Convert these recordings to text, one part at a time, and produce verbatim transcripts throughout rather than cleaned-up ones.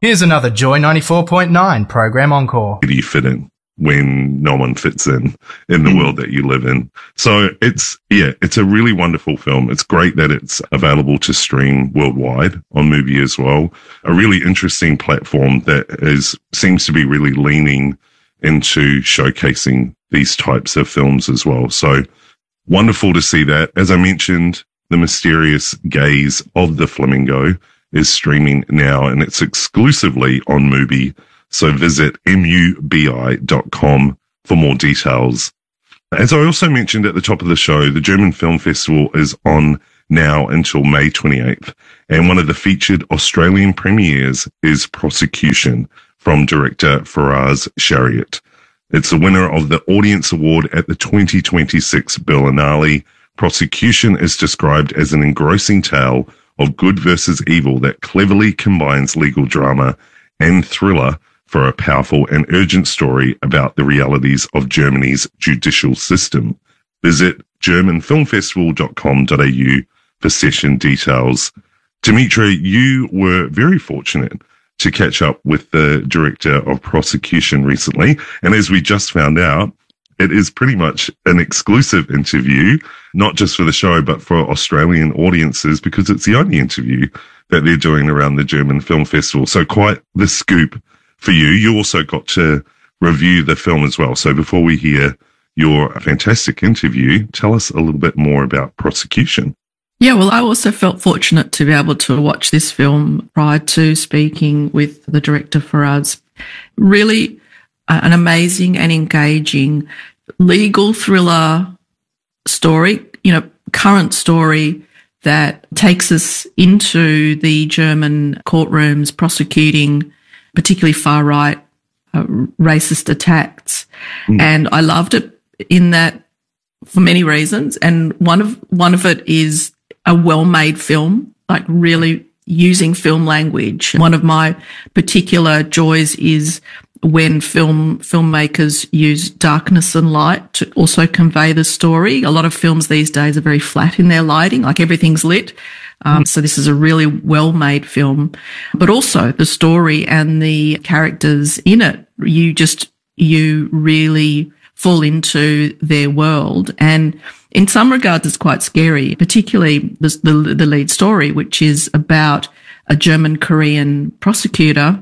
Here's another Joy ninety-four point nine program encore. Where do you fit in when no one fits in in the world that you live in? So it's, yeah, it's a really wonderful film. It's great that it's available to stream worldwide on Mubi as well. A really interesting platform that is seems to be really leaning into showcasing these types of films as well. So wonderful to see that. As I mentioned, The Mysterious Gaze of the Flamingo is streaming now, and it's exclusively on Mubi. So visit mubi dot com for more details. As I also mentioned at the top of the show, the German Film Festival is on now until May twenty-eighth. And one of the featured Australian premieres is Prosecution from director Faraz Shariat. It's the winner of the Audience Award at the twenty twenty-six Berlinale. Prosecution is described as an engrossing tale of good versus evil that cleverly combines legal drama and thriller for a powerful and urgent story about the realities of Germany's judicial system. Visit german film festival dot com dot a u for session details. Dimitri, you were very fortunate to catch up with the director of Prosecution recently, and as we just found out, it is pretty much an exclusive interview, not just for the show, but for Australian audiences, because it's the only interview that they're doing around the German Film Festival. So quite the scoop for you. You also got to review the film as well. So before we hear your fantastic interview, tell us a little bit more about Prosecution. Yeah, well, I also felt fortunate to be able to watch this film prior to speaking with the director, Faraz. Really uh, an amazing and engaging legal thriller story, you know, current story that takes us into the German courtrooms prosecuting particularly far-right uh, racist attacks. Mm. And I loved it in that for many reasons. And one of one of it is a well-made film, like really using film language. One of my particular joys is when film filmmakers use darkness and light to also convey the story. A lot of films these days are very flat in their lighting, like everything's lit. Um, so this is a really well-made film, but also the story and the characters in it, you just, you really fall into their world. And in some regards, it's quite scary, particularly the, the, the lead story, which is about a German Korean prosecutor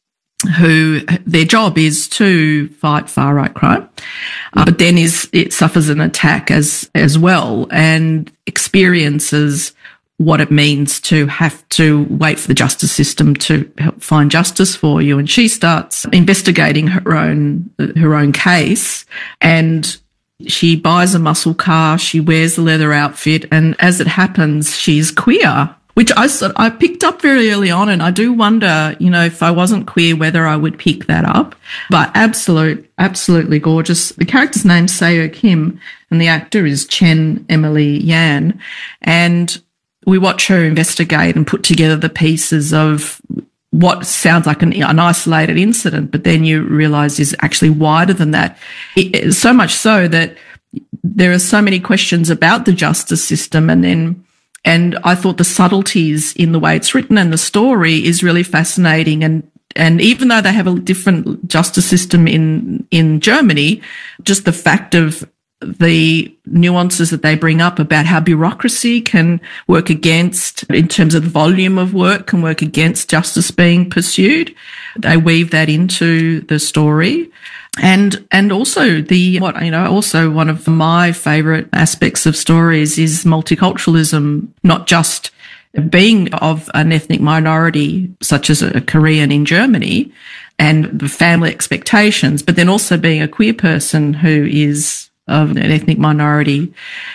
who their job is to fight far-right crime, uh, but then is it suffers an attack as as well and experiences what it means to have to wait for the justice system to help find justice for you. And she starts investigating her own her own case, and she buys a muscle car, she wears a leather outfit, and as it happens, she's queer, which I I picked up very early on, and I do wonder, you know, if I wasn't queer, whether I would pick that up. But absolute, absolutely gorgeous. The character's name's Seo Kim, and the actor is Chen Emily Yan, and we watch her investigate and put together the pieces of what sounds like an, an isolated incident, but then you realise is actually wider than that. It, so much so that there are so many questions about the justice system, and then and I thought the subtleties in the way it's written and the story is really fascinating. And and even though they have a different justice system in in Germany, just the fact of the nuances that they bring up about how bureaucracy can work against, in terms of the volume of work, can work against justice being pursued. They weave that into the story. And, and also the, what, you know, also one of my favourite aspects of stories is multiculturalism, not just being of an ethnic minority, such as a Korean in Germany, and the family expectations, but then also being a queer person who is of an ethnic minority,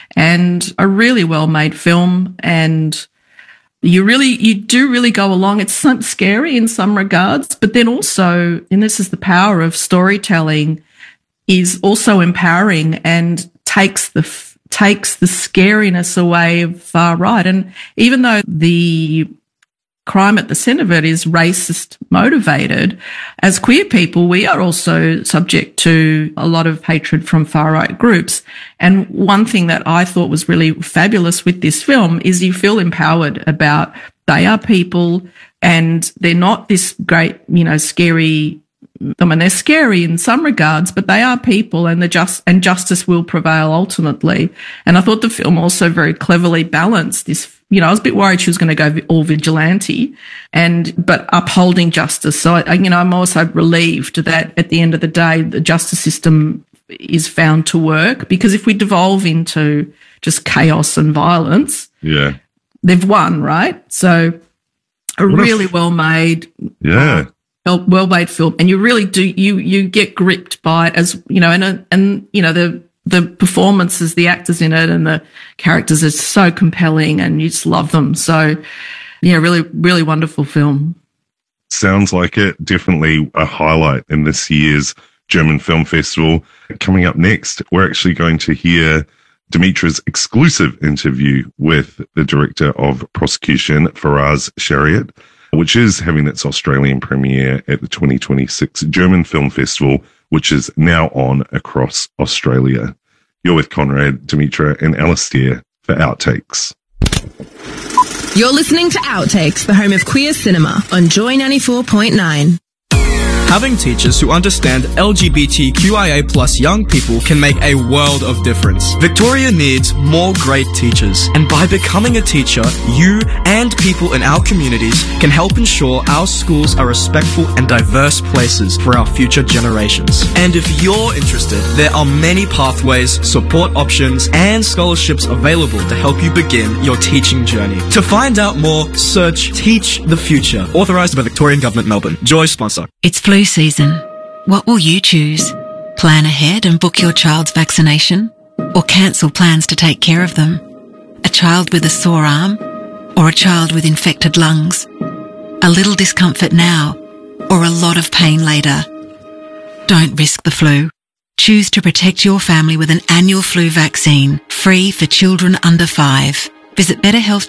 and a really well-made film. And you really, you do really go along. It's some scary in some regards, but then also, and this is the power of storytelling, is also empowering and takes the, takes the scariness away of far right. And even though the crime at the centre of it is racist motivated, as queer people, we are also subject to a lot of hatred from far-right groups. And one thing that I thought was really fabulous with this film is you feel empowered about they are people, and they're not this great, you know, scary. I mean, they're scary in some regards, but they are people, and the just and justice will prevail ultimately. And I thought the film also very cleverly balanced this. You know, I was a bit worried she was going to go all vigilante, and but upholding justice. So, I, you know, I'm also relieved that at the end of the day, the justice system is found to work, because if we devolve into just chaos and violence, yeah, they've won, right? So, a what really f- well made, yeah. Uh, well made film, and you really do you you get gripped by it, as you know, and and you know the the performances, the actors in it, and the characters are so compelling, and you just love them. So, yeah, really really wonderful film. Sounds like it. Definitely a highlight in this year's German Film Festival. Coming up next, we're actually going to hear Dimitra's exclusive interview with the director of prosecution, Faraz Shariat, which is having its Australian premiere at the twenty twenty-six German Film Festival, which is now on across Australia. You're with Conrad, Dimitra, and Alastair for Outtakes. You're listening to Outtakes, the home of queer cinema, on Joy ninety-four point nine. Having teachers who understand L G B T Q I A plus young people can make a world of difference. Victoria needs more great teachers, and by becoming a teacher, you and people in our communities can help ensure our schools are respectful and diverse places for our future generations. And if you're interested, there are many pathways, support options, and scholarships available to help you begin your teaching journey. To find out more, search Teach the Future, authorised by Victorian Government Melbourne. Joy sponsor. It's flu season. What will you choose? Plan ahead and book your child's vaccination? Or cancel plans to take care of them? A child with a sore arm? Or a child with infected lungs? A little discomfort now, or a lot of pain later? Don't risk the flu. Choose to protect your family with an annual flu vaccine, free for children under five. Visit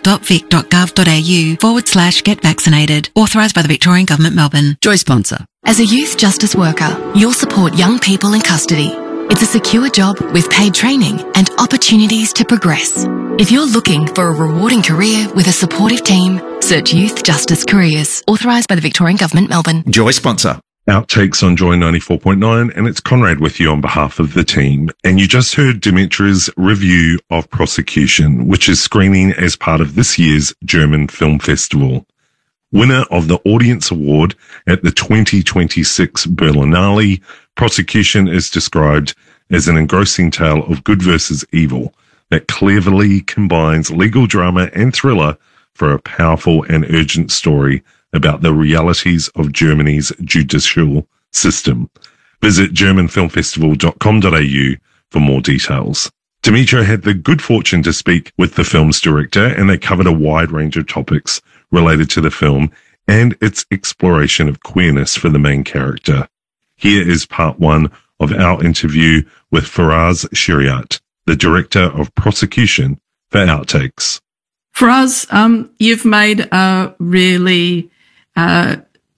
betterhealth.vic.gov.au forward slash get vaccinated. Authorised by the Victorian Government, Melbourne. Joy sponsor. As a youth justice worker, you'll support young people in custody. It's a secure job with paid training and opportunities to progress. If you're looking for a rewarding career with a supportive team, search Youth Justice Careers. Authorised by the Victorian Government, Melbourne. Joy sponsor. Outtakes on Joy ninety-four point nine, and it's Conrad with you on behalf of the team. And you just heard Dimitra's review of Prosecution, which is screening as part of this year's German Film Festival. Winner of the Audience Award at the twenty twenty-six Berlinale, Prosecution is described as an engrossing tale of good versus evil that cleverly combines legal drama and thriller for a powerful and urgent story about the realities of Germany's judicial system. Visit german film festival dot com dot a u for more details. Dimitra had the good fortune to speak with the film's director, and they covered a wide range of topics related to the film and its exploration of queerness for the main character. Here is part one of our interview with Faraz Shariat, the director of Prosecution, for Outtakes. Faraz, um, you've made a really uh,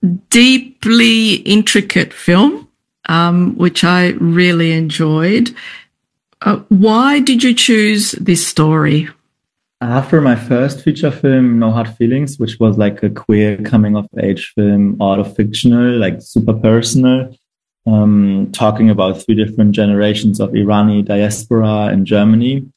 deeply intricate film, um, which I really enjoyed. Uh, why did you choose this story? After my first feature film, No Hard Feelings, which was like a queer coming-of-age film, auto-fictional, like super personal, um, talking about three different generations of Irani diaspora in Germany,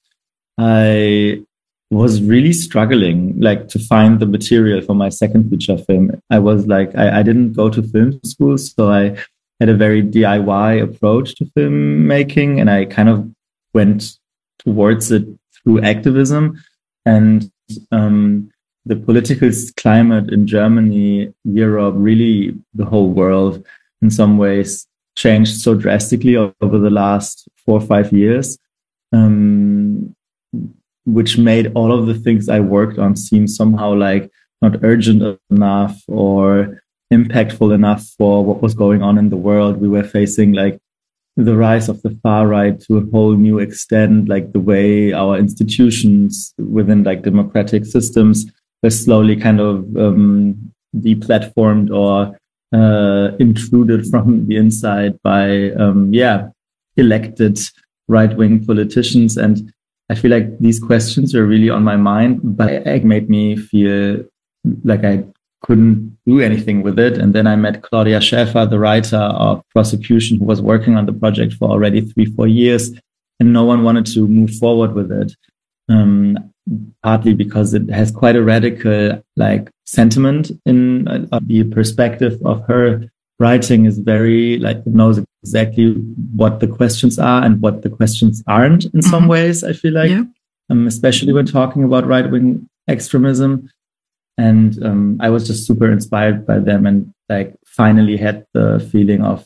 I was really struggling like to find the material for my second feature film. I was like, I, I didn't go to film school, so I had a very D I Y approach to filmmaking, and I kind of went towards it through activism. And um, the political climate in Germany, Europe, really the whole world in some ways changed so drastically over the last four or five years, um, which made all of the things I worked on seem somehow like not urgent enough or impactful enough for what was going on in the world. We were facing like the rise of the far right to a whole new extent, like the way our institutions within like democratic systems were slowly kind of um, deplatformed or uh, intruded from the inside by, um, yeah, elected right-wing politicians. And I feel like these questions were really on my mind, but it made me feel like I couldn't do anything with it. And then I met Claudia Schäfer, the writer of Prosecution, who was working on the project for already three, four years, and no one wanted to move forward with it. Um, partly because it has quite a radical like sentiment in uh, the perspective of her writing is very like knows exactly what the questions are and what the questions aren't in mm-hmm. some ways, I feel like, yeah. um, especially when talking about right-wing extremism. And um, I was just super inspired by them and like finally had the feeling of,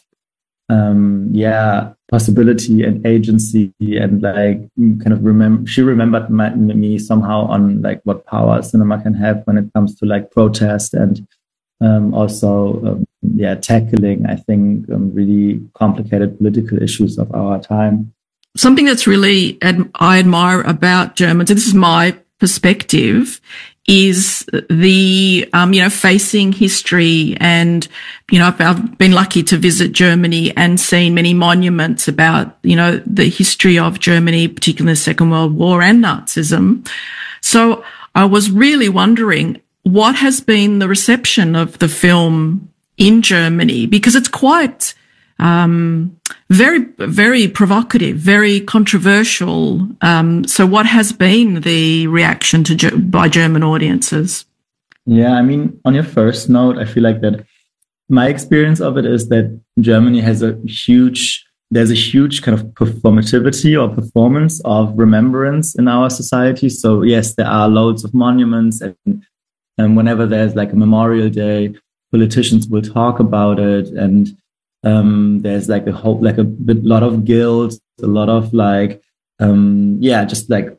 um, yeah, possibility and agency and like kind of remember, she remembered my, me somehow on like what power cinema can have when it comes to like protest and um, also, um, yeah, tackling, I think, um, really complicated political issues of our time. Something that's really ad- I admire about Germans, and this is my perspective, is the, um, you know, facing history. And, you know, I've, I've been lucky to visit Germany and seen many monuments about, you know, the history of Germany, particularly the Second World War and Nazism. So I was really wondering what has been the reception of the film in Germany, because it's quite, um, very, very provocative, very controversial. Um, so what has been the reaction to by German audiences? Yeah, I mean, on your first note, I feel like that my experience of it is that Germany has a huge, there's a huge kind of performativity or performance of remembrance in our society. So yes, there are loads of monuments, and, and whenever there's like a Memorial Day, politicians will talk about it, and Um, there's like a whole, like a bit, lot of guilt, a lot of like, um, yeah, just like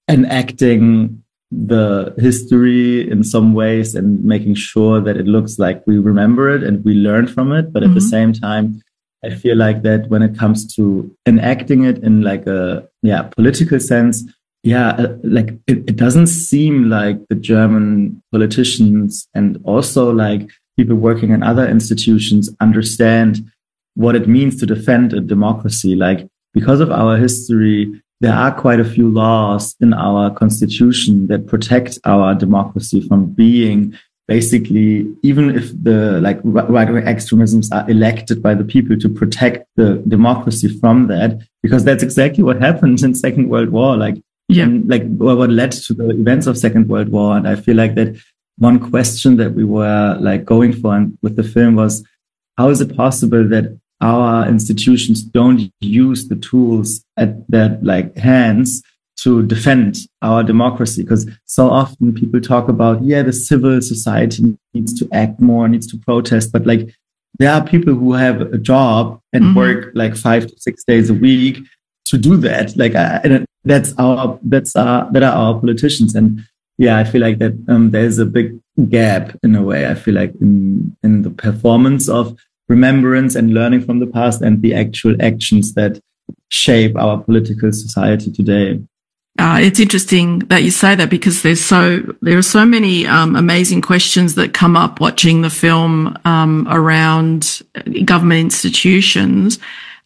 enacting the history in some ways and making sure that it looks like we remember it and we learn from it. But at mm-hmm. the same time, I feel like that when it comes to enacting it in like a, yeah, political sense, yeah, uh, like it, it doesn't seem like the German politicians and also like people working in other institutions understand what it means to defend a democracy. Like, because of our history, there are quite a few laws in our constitution that protect our democracy from being basically, even if the like right-wing extremisms are elected by the people to protect the democracy from that, because that's exactly what happened in Second World War. Like, yeah, and, like what led to the events of Second World War. And I feel like that one question that we were like going for with the film was, how is it possible that our institutions don't use the tools at their like hands to defend our democracy? Because so often people talk about, yeah, the civil society needs to act more, needs to protest, but like there are people who have a job and mm-hmm. work like five to six days a week to do that. Like, uh, and that's our, that's our, that are our politicians. And yeah, I feel like that um, there's a big gap in a way. I feel like in in the performance of remembrance and learning from the past and the actual actions that shape our political society today. Uh, it's interesting that you say that, because there's so there are so many um, amazing questions that come up watching the film um, around government institutions,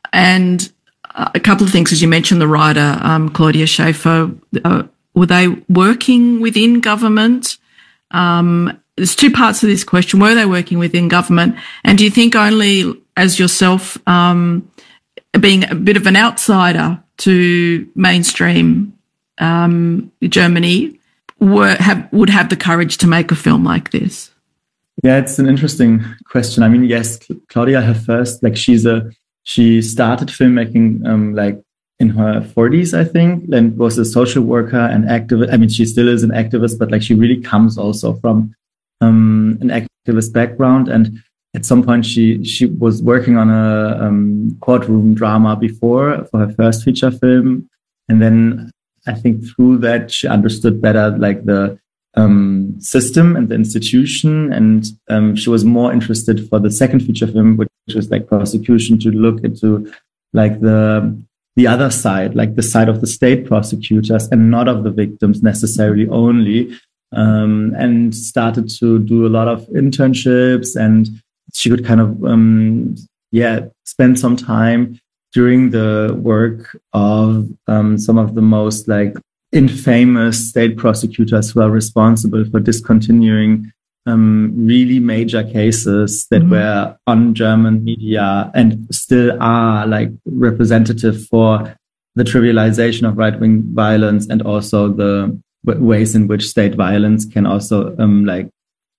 and a couple of things, as you mentioned, the writer um, Claudia Schäfer. Uh, Were they working within government? Um, there's two parts to this question. Were they working within government? And do you think only as yourself, um, being a bit of an outsider to mainstream um, Germany, were, have, would have the courage to make a film like this? Yeah, it's an interesting question. I mean, yes, Claudia, her first, like she's a, she started filmmaking um, like in her forties, I think, and was a social worker and activist. I mean, she still is an activist, but like she really comes also from um, an activist background. And at some point, she she was working on a um, courtroom drama before for her first feature film, and then I think through that she understood better like the um, system and the institution, and um, she was more interested for the second feature film, which was like Prosecution, to look into like the the other side, like the side of the state prosecutors and not of the victims necessarily only, um, and started to do a lot of internships, and she could kind of, um, yeah, spend some time during the work of um, some of the most like infamous state prosecutors who are responsible for discontinuing um, really major cases that mm-hmm. were on German media and still are like representative for the trivialization of right-wing violence and also the w- ways in which state violence can also um, like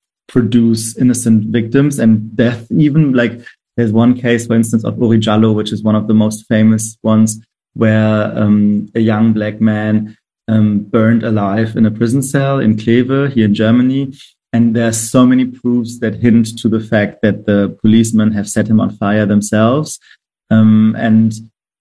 produce innocent victims and death. Even like there's one case, for instance, of Uri Jallo, which is one of the most famous ones, where um, a young black man um, burned alive in a prison cell in Kleve here in Germany. And there's so many proofs that hint to the fact that the policemen have set him on fire themselves. Um, and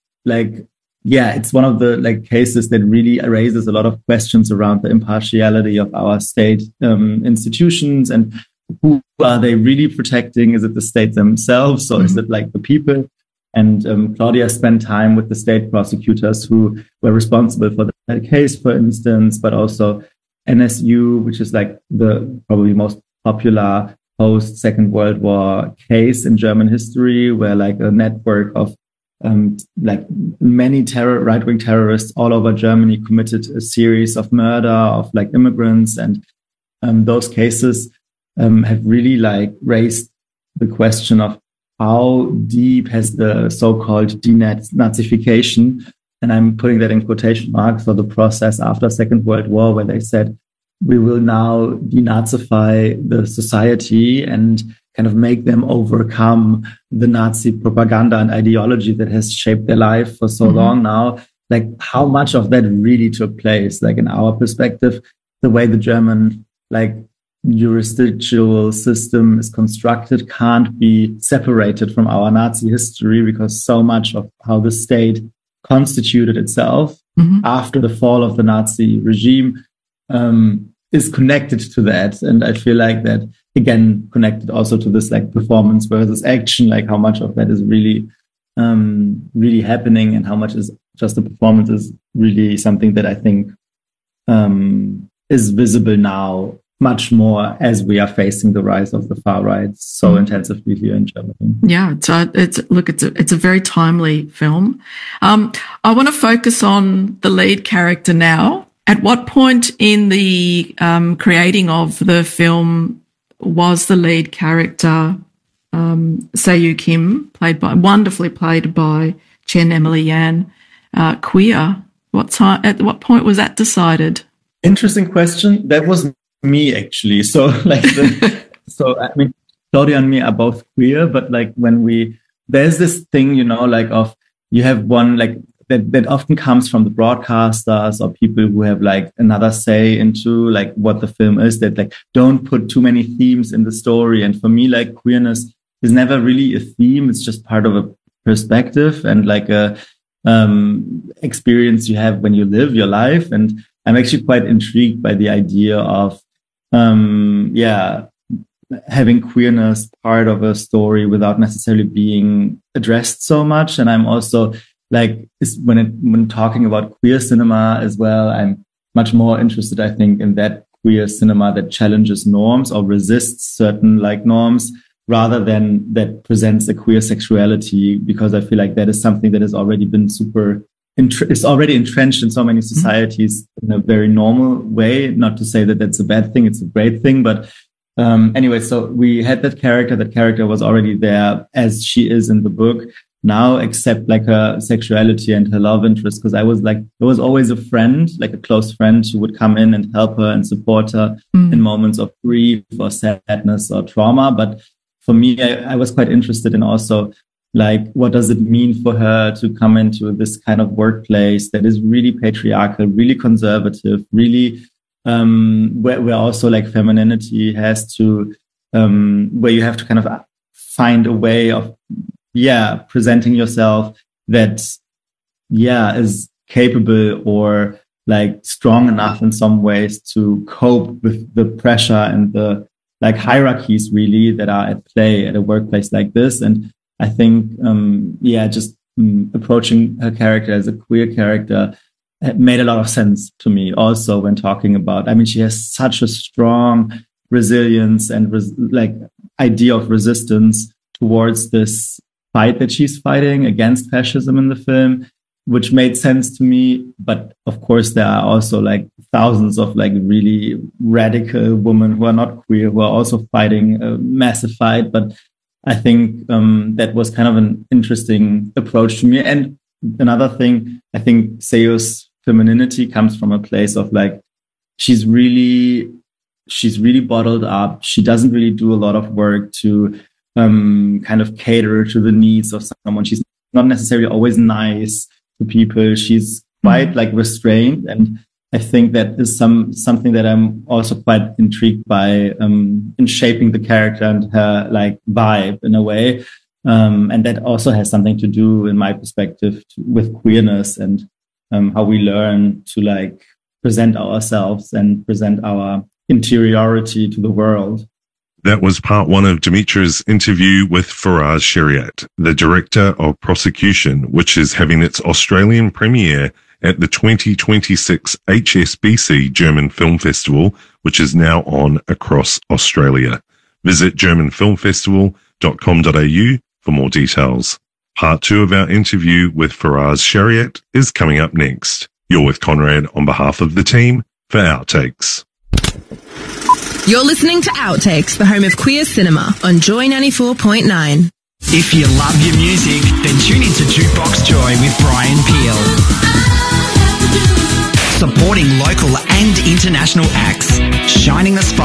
like, yeah, it's one of the like cases that really raises a lot of questions around the impartiality of our state um, institutions and who are they really protecting? Is it the state themselves or mm-hmm. is it like the people? And um, Claudia spent time with the state prosecutors who were responsible for that case, for instance, but also N S U, which is like the probably most popular post Second World War case in German history, where like a network of um, like many terror, right-wing terrorists all over Germany committed a series of murder of like immigrants. And um, those cases um, have really like raised the question of how deep has the so-called denazification, and I'm putting that in quotation marks, for the process after Second World War, where they said, we will now denazify the society and kind of make them overcome the Nazi propaganda and ideology that has shaped their life for so mm-hmm. long now. Like how much of that really took place? Like in our perspective, the way the German like jurisdictional system is constructed can't be separated from our Nazi history, because so much of how the state constituted itself mm-hmm. after the fall of the Nazi regime um, is connected to that. And I feel like that, again, connected also to this like performance versus action, like how much of that is really, um, really happening and how much is just a performance is really something that I think um, is visible now much more as we are facing the rise of the far right so mm. intensively here in Germany. Yeah, it's a, it's look, it's a, it's a very timely film. Um, I want to focus on the lead character now. At what point in the um, creating of the film was the lead character um, Sayu Kim, played by wonderfully played by Chen Emily Yan, uh, queer? What time? At what point was that decided? Interesting question. That was me actually. So like, the, so I mean, Claudia and me are both queer, but like when we, there's this thing, you know, like of, you have one like that, that often comes from the broadcasters or people who have like another say into like what the film is, that like don't put too many themes in the story. And for me, like queerness is never really a theme. It's just part of a perspective and like a um, experience you have when you live your life. And I'm actually quite intrigued by the idea of Um, yeah, having queerness part of a story without necessarily being addressed so much. And I'm also like, when it, when talking about queer cinema as well, I'm much more interested, I think, in that queer cinema that challenges norms or resists certain like norms rather than that presents a queer sexuality, because I feel like that is something that has already been super it's already entrenched in so many societies mm-hmm. in a very normal way. Not to say that that's a bad thing. It's a great thing. But um, anyway, so we had that character. That character was already there as she is in the book now, except like her sexuality and her love interest. Because I was like, there was always a friend, like a close friend who would come in and help her and support her mm-hmm. in moments of grief or sadness or trauma. But for me, I, I was quite interested in also like, what does it mean for her to come into this kind of workplace that is really patriarchal, really conservative, really, um, where, where also like femininity has to, um, where you have to kind of find a way of, yeah, presenting yourself that, yeah, is capable or like strong enough in some ways to cope with the pressure and the like hierarchies really that are at play at a workplace like this. And I think, um, yeah, just um, approaching her character as a queer character made a lot of sense to me also when talking about, I mean, she has such a strong resilience and res- like idea of resistance towards this fight that she's fighting against fascism in the film. which made sense to me. But of course, there are also like thousands of like really radical women who are not queer, who are also fighting a massive fight. But I think um, that was kind of an interesting approach to me. And another thing, I think Seo's femininity comes from a place of like, she's really, she's really bottled up. She doesn't really do a lot of work to um, kind of cater to the needs of someone. She's not necessarily always nice to people. She's quite like restrained. And I think that is some something that I'm also quite intrigued by um, in shaping the character and her like vibe in a way. Um, and that also has something to do, in my perspective, to, with queerness and um, how we learn to like present ourselves and present our interiority to the world. That was part one of Dimitra's interview with Faraz Shariat, the Director of Prosecution, which is having its Australian premiere at the twenty twenty-six H S B C German Film Festival, which is now on across Australia. Visit german film festival dot com dot a u for more details. Part two of our interview with Faraz Shariat is coming up next. You're with Conrad on behalf of the team for Outtakes. You're listening to Outtakes, the home of queer cinema on Joy ninety-four point nine. If you love your music, then tune into Jukebox Joy with Brian Peel. Supporting local and international acts, shining the spotlight